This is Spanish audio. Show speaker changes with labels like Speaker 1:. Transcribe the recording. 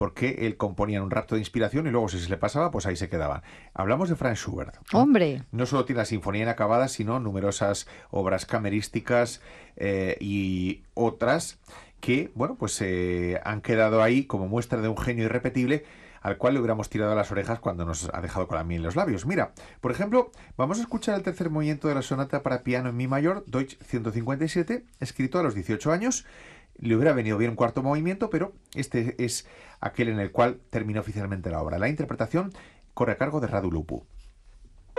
Speaker 1: porque él componía en un rapto de inspiración y luego si se le pasaba, pues ahí se quedaban. Hablamos de Franz Schubert, ¿no?
Speaker 2: Hombre,
Speaker 1: No solo tiene la sinfonía inacabada, sino numerosas obras camerísticas y otras que, bueno, pues han quedado ahí como muestra de un genio irrepetible al cual le hubiéramos tirado las orejas cuando nos ha dejado con la miel en los labios. Mira, por ejemplo, vamos a escuchar el tercer movimiento de la sonata para piano en mi mayor, Deutsch 157, escrito a los 18 años. Le hubiera venido bien un cuarto movimiento, pero este es aquel en el cual terminó oficialmente la obra. La interpretación corre a cargo de Radu Lupu.